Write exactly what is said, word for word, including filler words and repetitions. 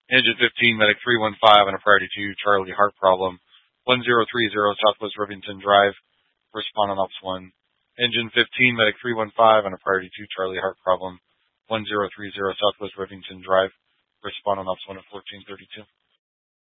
Engine fifteen, Medic three one five on a priority two, Charlie, heart problem, one zero three zero Southwest Rivington Drive, respond on ops one. Engine fifteen, Medic three one five on a priority two, Charlie, heart problem, one zero three zero Southwest Rivington Drive, respond on ops one at fourteen thirty-two.